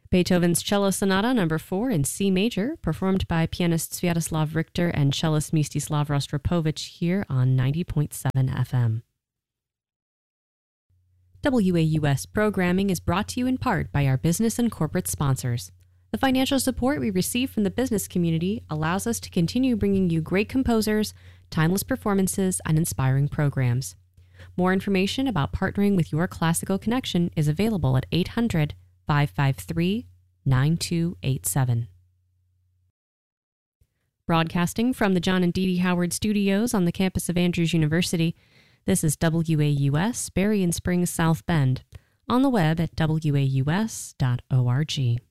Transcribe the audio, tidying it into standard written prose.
Beethoven's Cello Sonata No. 4 in C major, performed by pianist Sviatoslav Richter and cellist Mstislav Rostropovich here on 90.7 FM. WAUS programming is brought to you in part by our business and corporate sponsors. The financial support we receive from the business community allows us to continue bringing you great composers, timeless performances, and inspiring programs. More information about partnering with your classical connection is available at 800-553-9287. Broadcasting from the John and Dee Dee Howard Studios on the campus of Andrews University, this is WAUS, Berrien Springs, South Bend, on the web at waus.org.